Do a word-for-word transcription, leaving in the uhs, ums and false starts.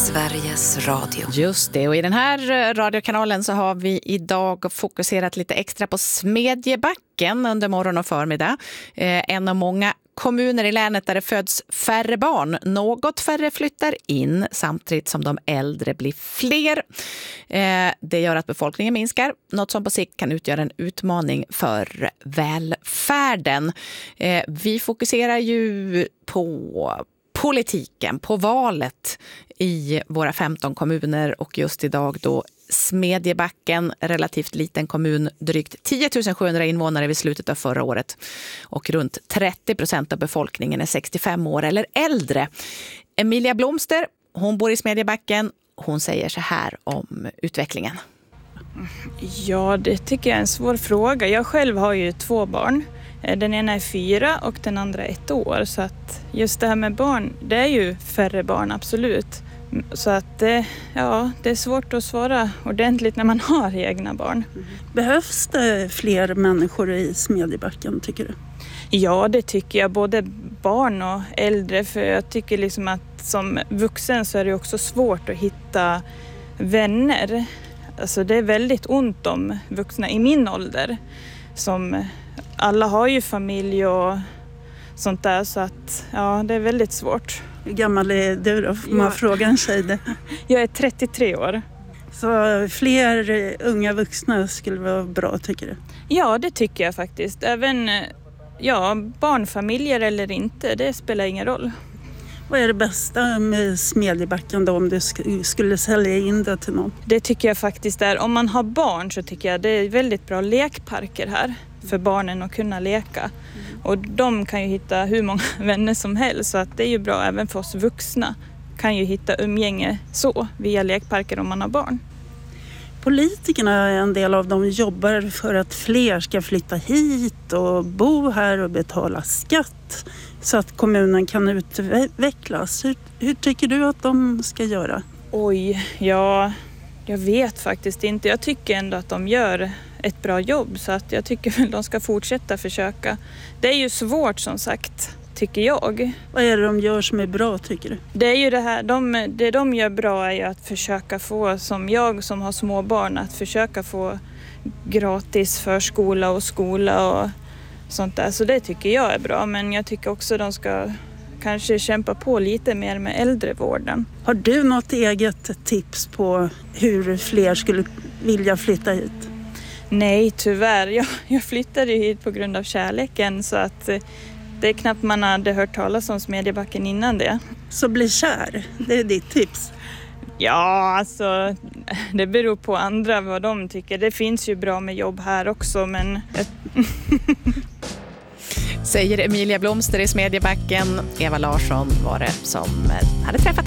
Sveriges Radio. Just det, och i den här radiokanalen så har vi idag fokuserat lite extra på Smedjebacken under morgon och förmiddag. Eh, en av många kommuner i länet där det föds färre barn. Något färre flyttar in samtidigt som de äldre blir fler. Eh, det gör att befolkningen minskar. Något som på sikt kan utgöra en utmaning för välfärden. Eh, vi fokuserar ju på politiken, på valet i våra femton kommuner och just idag då Smedjebacken, relativt liten kommun, drygt tio tusen sjuhundra invånare vid slutet av förra året och runt trettio procent av befolkningen är sextiofem år eller äldre. Emilia Blomster, hon bor i Smedjebacken, hon säger så här om utvecklingen. Ja, det tycker jag är en svår fråga. Jag själv har ju två barn. Den ena är fyra och den andra ett år. Så att just det här med barn, det är ju färre barn, absolut. Så att det, ja, det är svårt att svara ordentligt när man har egna barn. Behövs det fler människor i Smedjebacken, tycker du? Ja, det tycker jag. Både barn och äldre. För jag tycker liksom att som vuxen så är det också svårt att hitta vänner. Alltså det är väldigt ont om vuxna i min ålder. Som alla har ju familj och sånt där, så att ja, det är väldigt svårt. Hur gammal är du då? Får man Ja. fråga en tjej det? Jag är trettiotre år. Så fler unga vuxna skulle vara bra, tycker du? Ja, det tycker jag faktiskt. Även ja, barnfamiljer eller inte, det spelar ingen roll. Vad är det bästa med Smedjebacken då, om du sk- skulle sälja in det till någon? Det tycker jag faktiskt är, om man har barn så tycker jag det är väldigt bra lekparker här för barnen att kunna leka. Mm. Och de kan ju hitta hur många vänner som helst, så att det är ju bra även för oss vuxna. Kan ju hitta umgänge så via lekparker om man har barn. Politikerna, en del av dem, jobbar för att fler ska flytta hit och bo här och betala skatt så att kommunen kan utvecklas. Hur, hur tycker du att de ska göra? Oj, ja, jag vet faktiskt inte. Jag tycker ändå att de gör ett bra jobb, så att jag tycker väl de ska fortsätta försöka. Det är ju svårt som sagt, tycker jag. Vad är det de gör som är bra, tycker du? Det är ju det här, de, det de gör bra är ju att försöka få, som jag som har små barn, att försöka få gratis förskola och skola och sånt där. Så det tycker jag är bra, men jag tycker också de ska kanske kämpa på lite mer med äldrevården. Har du något eget tips på hur fler skulle vilja flytta hit? Nej, tyvärr. Jag, jag flyttade hit på grund av kärleken, så att det är knappt man hade hört talas om Smedjebacken innan det. Så bli kär, det är ditt tips. Ja, alltså det beror på andra vad de tycker. Det finns ju bra med jobb här också, men... Säger Emilia Blomster i Smedjebacken. Eva Larsson var det som hade träffat